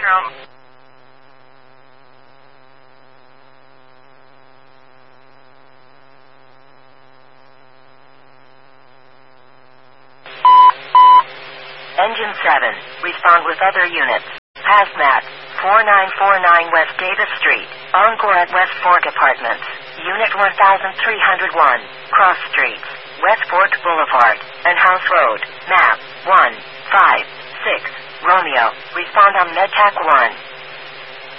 General. Engine 7, respond with other units. Hazmat, 4949 West Davis Street, Encore at West Fork Apartments, Unit 1301, Cross Streets, West Fork Boulevard, and House Road, map 156, Romeo, respond on MedTac 1.